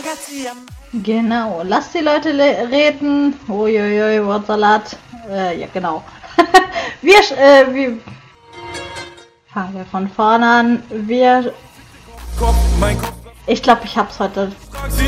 Genau, lass die Leute reden. Uiuiui, Wortsalat. Ja, genau. wir fangen wir von vorne an. Ich glaube, ich hab's heute